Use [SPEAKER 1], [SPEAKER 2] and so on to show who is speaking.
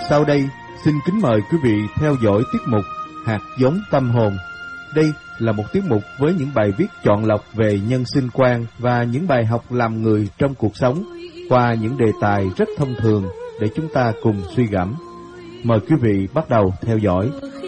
[SPEAKER 1] Sau đây, xin kính mời quý vị theo dõi tiết mục Hạt giống tâm hồn. Đây là một tiết mục với những bài viết chọn lọc về nhân sinh quan và những bài học làm người trong cuộc sống qua những đề tài rất thông thường để chúng ta cùng suy gẫm. Mời quý vị bắt đầu theo dõi.